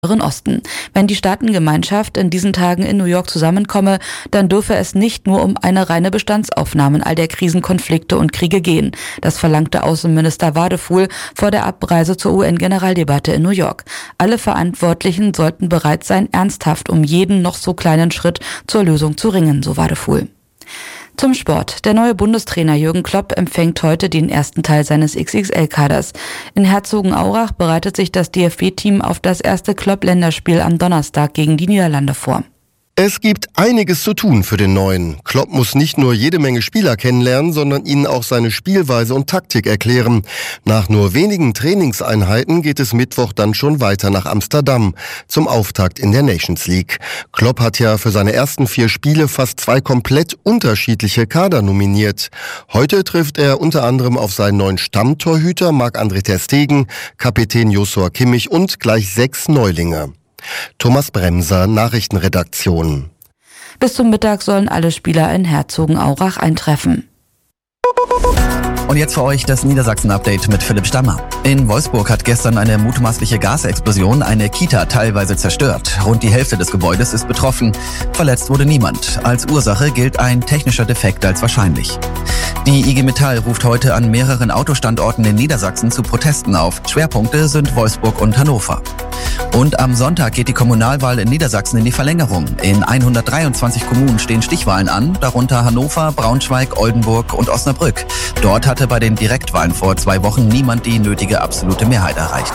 Osten. Wenn die Staatengemeinschaft in diesen Tagen in New York zusammenkomme, dann dürfe es nicht nur um eine reine Bestandsaufnahme all der Krisen, Konflikte und Kriege gehen. Das verlangte Außenminister Wadefuhl vor der Abreise zur UN-Generaldebatte in New York. Alle Verantwortlichen sollten bereit sein, ernsthaft um jeden noch so kleinen Schritt zur Lösung zu ringen, so Wadefuhl. Zum Sport. Der neue Bundestrainer Jürgen Klopp empfängt heute den ersten Teil seines XXL-Kaders. In Herzogenaurach bereitet sich das DFB-Team auf das erste Klopp-Länderspiel am Donnerstag gegen die Niederlande vor. Es gibt einiges zu tun für den Neuen. Klopp muss nicht nur jede Menge Spieler kennenlernen, sondern ihnen auch seine Spielweise und Taktik erklären. Nach nur wenigen Trainingseinheiten geht es Mittwoch dann schon weiter nach Amsterdam zum Auftakt in der Nations League. Klopp hat ja für seine ersten 4 Spiele fast 2 komplett unterschiedliche Kader nominiert. Heute trifft er unter anderem auf seinen neuen Stammtorhüter Marc-André ter Stegen, Kapitän Joshua Kimmich und gleich 6 Neulinge. Thomas Bremser, Nachrichtenredaktion. Bis zum Mittag sollen alle Spieler in Herzogenaurach eintreffen. Und jetzt für euch das Niedersachsen-Update mit Philipp Stammer. In Wolfsburg hat gestern eine mutmaßliche Gasexplosion eine Kita teilweise zerstört. Rund die Hälfte des Gebäudes ist betroffen. Verletzt wurde niemand. Als Ursache gilt ein technischer Defekt als wahrscheinlich. Die IG Metall ruft heute an mehreren Autostandorten in Niedersachsen zu Protesten auf. Schwerpunkte sind Wolfsburg und Hannover. Und am Sonntag geht die Kommunalwahl in Niedersachsen in die Verlängerung. In 123 Kommunen stehen Stichwahlen an, darunter Hannover, Braunschweig, Oldenburg und Osnabrück. Dort hatte bei den Direktwahlen vor 2 Wochen niemand die nötige absolute Mehrheit erreicht.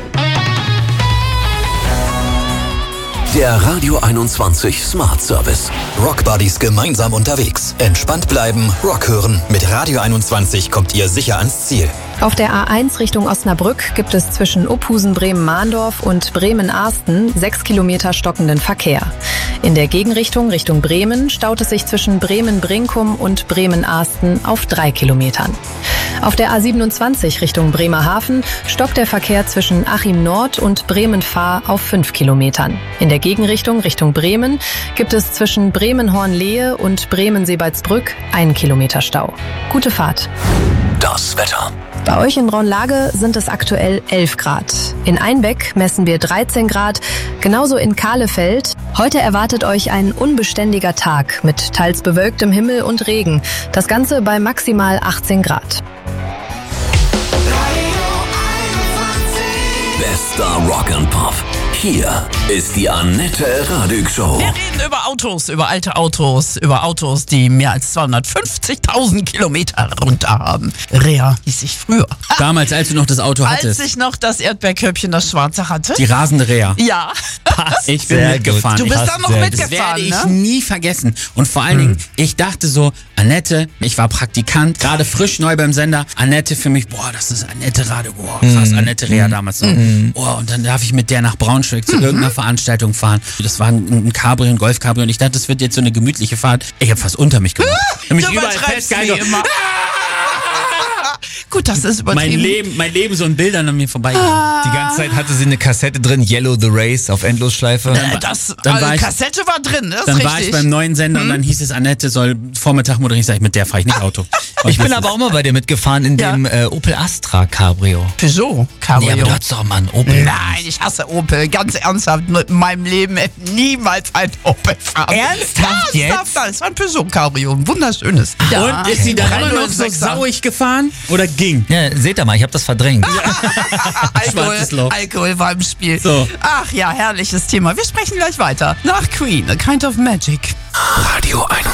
Der Radio 21 Smart Service. Rock Buddies gemeinsam unterwegs. Entspannt bleiben, Rock hören. Mit Radio 21 kommt ihr sicher ans Ziel. Auf der A1 Richtung Osnabrück gibt es zwischen Uphusen, Bremen-Mahndorf und Bremen-Arsten 6 Kilometer stockenden Verkehr. In der Gegenrichtung Richtung Bremen staut es sich zwischen Bremen-Brinkum und Bremen-Arsten auf 3 Kilometern. Auf der A27 Richtung Bremerhaven stockt der Verkehr zwischen Achim Nord und Bremen-Fahr auf 5 Kilometern. In der Gegenrichtung Richtung Bremen gibt es zwischen Bremen-Hornlehe und Bremen-Seebaldsbrück 1 Kilometer Stau. Gute Fahrt. Das Wetter. Bei euch in Braunlage sind es aktuell 11 Grad. In Einbeck messen wir 13 Grad, genauso in Kahlefeld. Heute erwartet euch ein unbeständiger Tag mit teils bewölktem Himmel und Regen. Das Ganze bei maximal 18 Grad. Bester Rock and Pop. Hier ist die Annette Radig Show. Wir reden über Autos, über alte Autos, über Autos, die mehr als 250.000 Kilometer runter haben. Rea hieß ich früher. Damals, als du noch das Auto hattest. Als ich noch das Erdbeerköpfchen, das schwarze hatte. Die rasende Rea. Ja. Ich bin mitgefahren. Du bist dann noch mitgefahren, das werde ich ne? nie vergessen. Und vor allen Dingen, ich dachte so, Annette, ich war Praktikant, gerade frisch neu beim Sender. Annette für mich, boah, das ist Annette Rade, boah, krass, Annette Rea damals noch. Boah, und dann darf ich mit der nach Braunschweig zu irgendeiner Veranstaltung fahren. Das war ein Cabrio, ein Golf-Cabrio und ich dachte, das wird jetzt so eine gemütliche Fahrt. Ich habe fast unter mich gemacht. Ich hab mich überall festgehalten. Gut, das ist übertrieben. Mein Leben so in Bildern an mir vorbei. Die ganze Zeit hatte sie eine Kassette drin, Yellow the Race auf Endlosschleife. Kassette war drin, das ist dann richtig. War ich beim neuen Sender und dann hieß es, Annette soll Vormittag moderieren. Sag ich, mit der fahre ich nicht Auto. Ich bin aber auch mal bei dir mitgefahren in dem Opel Astra Cabrio. Peugeot Cabrio. Nee, aber du hattest doch mal einen Opel. Nein, ich hasse Opel. Ganz ernsthaft, in meinem Leben hätte niemals ein Opel fahren. Ernsthaft jetzt? Das war ein Peugeot Cabrio, ein wunderschönes. Und ist sie dann immer noch so sauig gefahren oder ging? Ja, seht ihr mal, ich habe das verdrängt. Alkohol war im Spiel. So. Ach ja, herrliches Thema. Wir sprechen gleich weiter. Nach Queen, A Kind of Magic. Radio 21.